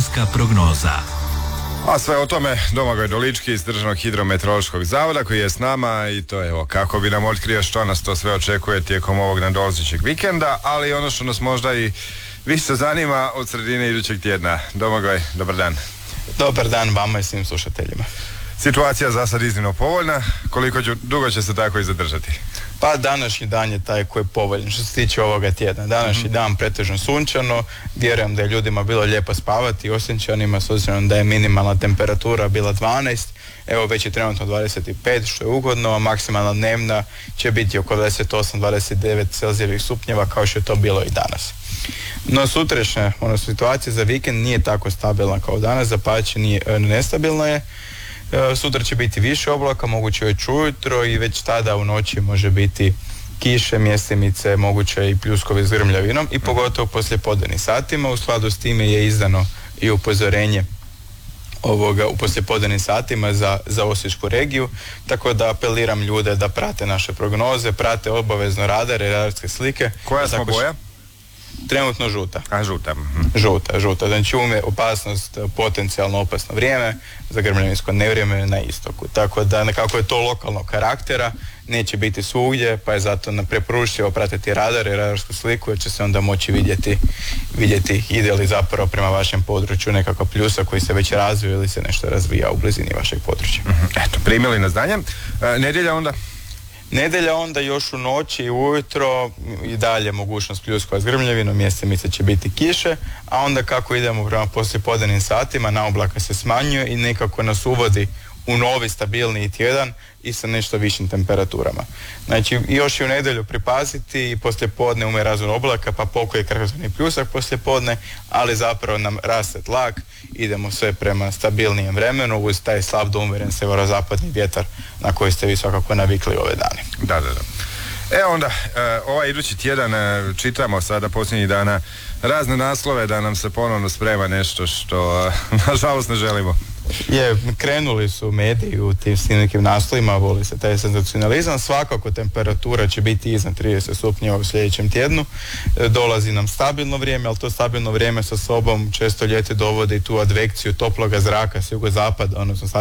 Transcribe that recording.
vremenska prognoza. A sve o tome Domagoj Dolički iz Državnog hidrometeorološkog zavoda koji je s nama i to je evo kako bi nam otkrio što nas to sve očekuje tijekom ovog nadolazećeg vikenda, ali ono što nas možda i više zanima od sredine idućeg tjedna. Domagoj, dobar dan. Dobar dan vama i svim slušateljima. Situacija za sad iznimno povoljna, koliko dugo će se tako i zadržati? Pa današnji dan je taj koji je povoljan što se tiče ovoga tjedna. Današnji dan pretežno sunčano, vjerujem da je ljudima bilo lijepo spavati, Osječanima, s obzirom da je minimalna temperatura bila 12, evo već je trenutno 25, što je ugodno, a maksimalna dnevna će biti oko 28-29 Celzijevih stupnjeva kao što je to bilo i danas. No sutrašnja situacija za vikend nije tako stabilna kao danas, dapače nestabilna je. Sutra će biti više oblaka, moguće već ujutro i već tada u noći može biti kiše, mjestimice, moguće i pljuskovi s grmljavinom i pogotovo poslije podnevnim satima. U skladu s time je izdano i upozorenje u poslijepodnevnim satima za Osječku regiju, tako da apeliram ljude da prate naše prognoze, prate obavezno radare, radarske slike. Koja smo boja? Trenutno žuta. A žuta. Žuta. Znači opasnost, potencijalno opasno vrijeme, za grmljavinsko nevrijeme na istoku. Tako da nekako je to lokalnog karaktera, neće biti svugdje, pa je zato preporučljivo pratiti radar i radarsku sliku, jer će se onda moći vidjeti ide li zapravo prema vašem području nekakav pljusak koji se već razvio ili se nešto razvija u blizini vašeg područja. Eto, primili na znanje. Nedjelja onda? Nedjelja onda još u noći i ujutro i dalje mogućnost pljuskova s grmljavinom, mjestimice će biti kiše, a onda kako idemo prema poslijepodnevnim satima, na oblaka se smanjuje i nekako nas uvodi u novi stabilniji tjedan i sa nešto višim temperaturama. Znači još i u nedjelju pripaziti i poslijepodne ume razvoj oblaka pa pokoji kratkozrani pljusak poslijepodne, ali zapravo nam raste tlak, idemo sve prema stabilnijem vremenu uz taj slab do umjeren sjeverozapadni vjetar na koji ste vi svakako navikli ove dane. Da. Onda, ovaj idući tjedan čitamo sada posljednjih dana razne naslove da nam se ponovno sprema nešto što nažalost ne želimo. Krenuli su mediji u tim nekim naslovima, voli se taj senzacionalizam, svakako temperatura će biti iznad 30 stupnjeva u sljedećem tjednu, dolazi nam stabilno vrijeme, ali to stabilno vrijeme sa sobom često ljeti dovodi tu advekciju toploga zraka s jugozapada, odnosno